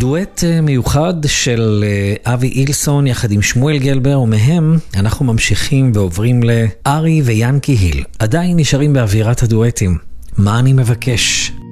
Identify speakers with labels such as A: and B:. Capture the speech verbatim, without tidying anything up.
A: דואט מיוחד של אבי אילסון יחד עם שמואל גלבר, ומהם אנחנו ממשיכים ועוברים לארי ויאנקי היל. עדיין נשארים באווירת הדואטים. מה אני מבקש?